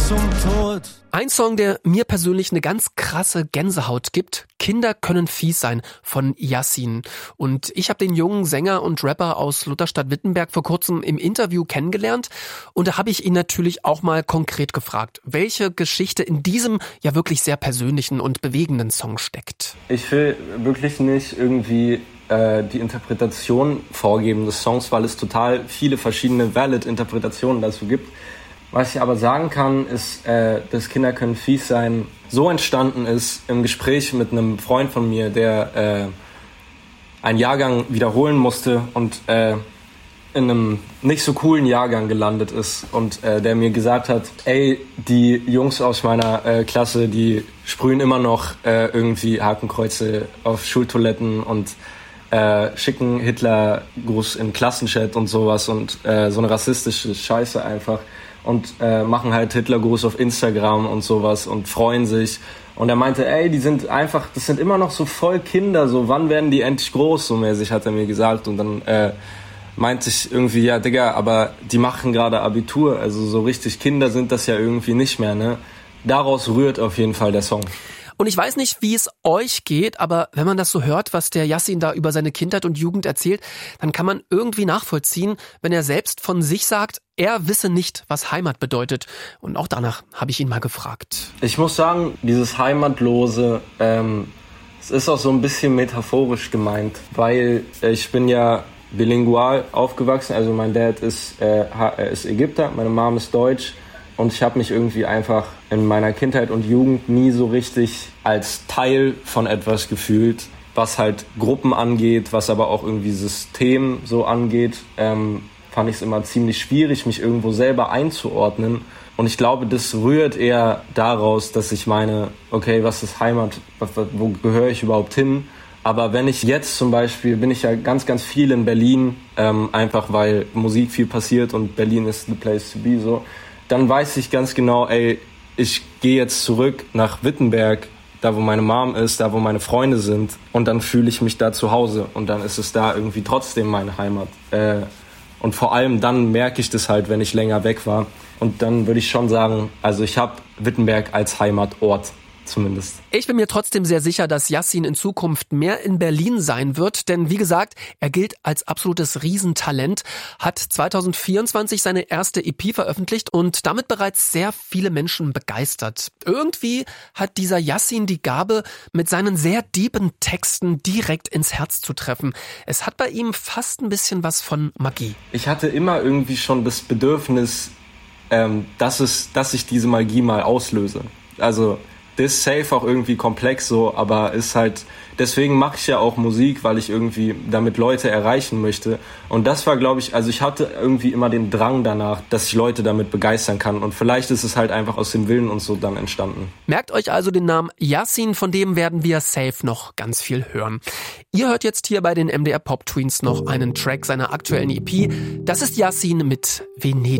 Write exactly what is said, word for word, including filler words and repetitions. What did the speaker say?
zum Tod. Ein Song, der mir persönlich eine ganz krasse Gänsehaut gibt. Kinder können fies sein von Yassin. Und ich habe den jungen Sänger und Rapper aus Lutherstadt-Wittenberg vor kurzem im Interview kennengelernt. Und da habe ich ihn natürlich auch mal konkret gefragt, welche Geschichte in diesem ja wirklich sehr persönlichen und bewegenden Song steckt. Ich will wirklich nicht irgendwie äh, die Interpretation vorgeben des Songs, weil es total viele verschiedene Valid-Interpretationen dazu gibt. Was ich aber sagen kann, ist, äh, dass Kinder können fies sein, so entstanden ist im Gespräch mit einem Freund von mir, der äh, einen Jahrgang wiederholen musste und äh, in einem nicht so coolen Jahrgang gelandet ist und äh, der mir gesagt hat, ey, die Jungs aus meiner äh, Klasse, die sprühen immer noch äh, irgendwie Hakenkreuze auf Schultoiletten und äh, schicken Hitler-Gruß in Klassenchat und sowas und äh, so eine rassistische Scheiße einfach. Und äh, machen halt Hitlergruß auf Instagram und sowas und freuen sich. Und er meinte, ey, die sind einfach, das sind immer noch so voll Kinder, so wann werden die endlich groß, so mäßig, hat er mir gesagt. Und dann äh, meinte ich irgendwie, ja Digga, aber die machen gerade Abitur, also so richtig Kinder sind das ja irgendwie nicht mehr, ne? Daraus rührt auf jeden Fall der Song. Und ich weiß nicht, wie es euch geht, aber wenn man das so hört, was der Yassin da über seine Kindheit und Jugend erzählt, dann kann man irgendwie nachvollziehen, wenn er selbst von sich sagt, er wisse nicht, was Heimat bedeutet. Und auch danach habe ich ihn mal gefragt. Ich muss sagen, dieses Heimatlose, ähm, es ist auch so ein bisschen metaphorisch gemeint, weil ich bin ja bilingual aufgewachsen, also mein Dad ist, äh, er ist Ägypter, meine Mom ist Deutsch. Und ich habe mich irgendwie einfach in meiner Kindheit und Jugend nie so richtig als Teil von etwas gefühlt, was halt Gruppen angeht, was aber auch irgendwie System so angeht. Ähm, fand ich es immer ziemlich schwierig, mich irgendwo selber einzuordnen. Und ich glaube, das rührt eher daraus, dass ich meine, okay, was ist Heimat, wo gehöre ich überhaupt hin? Aber wenn ich jetzt zum Beispiel, bin ich ja ganz, ganz viel in Berlin, ähm, einfach weil Musik viel passiert und Berlin ist the place to be so. Dann weiß ich ganz genau, ey, ich gehe jetzt zurück nach Wittenberg, da wo meine Mom ist, da wo meine Freunde sind und dann fühle ich mich da zu Hause und dann ist es da irgendwie trotzdem meine Heimat. Äh, und vor allem dann merke ich das halt, wenn ich länger weg war und dann würde ich schon sagen, also ich habe Wittenberg als Heimatort. Zumindest. Ich bin mir trotzdem sehr sicher, dass Yassin in Zukunft mehr in Berlin sein wird, denn wie gesagt, er gilt als absolutes Riesentalent, hat zwanzig vierundzwanzig seine erste E P veröffentlicht und damit bereits sehr viele Menschen begeistert. Irgendwie hat dieser Yassin die Gabe, mit seinen sehr deepen Texten direkt ins Herz zu treffen. Es hat bei ihm fast ein bisschen was von Magie. Ich hatte immer irgendwie schon das Bedürfnis, ähm, dass es, dass ich diese Magie mal auslöse. Also das ist safe auch irgendwie komplex so, aber ist halt, deswegen mache ich ja auch Musik, weil ich irgendwie damit Leute erreichen möchte. Und das war, glaube ich, also ich hatte irgendwie immer den Drang danach, dass ich Leute damit begeistern kann. Und vielleicht ist es halt einfach aus dem Willen und so dann entstanden. Merkt euch also den Namen Yassin, von dem werden wir safe noch ganz viel hören. Ihr hört jetzt hier bei den M D R Pop Twins noch einen Track seiner aktuellen E P. Das ist Yassin mit Venedig.